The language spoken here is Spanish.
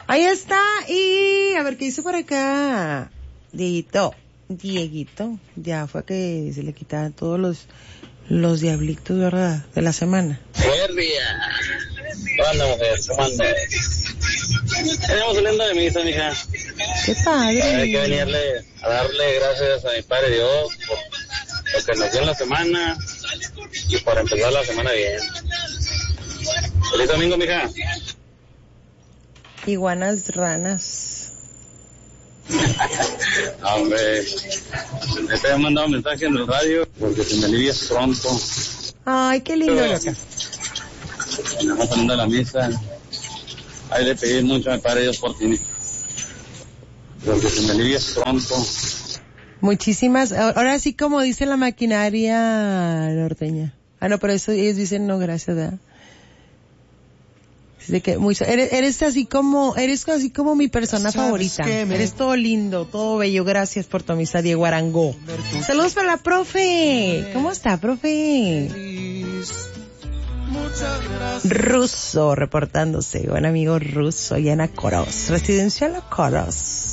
Ahí está. Y a ver qué dice por acá. Dieguito, ya fue que se le quitaban todos los diablitos, ¿verdad? De la semana. Buen día. ¿Cuándo, mujer? ¿Cómo andas? Venimos saliendo de misa, mija. Qué padre. Hay que venirle a darle gracias a mi Padre Dios por lo que nos dio en la semana y por empezar la semana bien. Feliz domingo, mija. Iguanas ranas. Hombre, te he mandado un mensaje en el radio porque si me alivias pronto. Ay, qué lindo, loca. Me vas saliendo a la misa. Ahí le pedí mucho a mi Padre Dios por ti. Porque si me alivias pronto. Muchísimas, ahora sí como dice la maquinaria norteña. No, pero eso ellos dicen no, gracias, ¿verdad? De que eres así como mi persona favorita. Eres todo lindo, todo bello. Gracias por tu amistad, Diego Arango. Saludos para la profe. ¿Cómo está, profe? Ruso reportándose. Buen amigo Ruso. Y Ana Coros. Residencial Coros.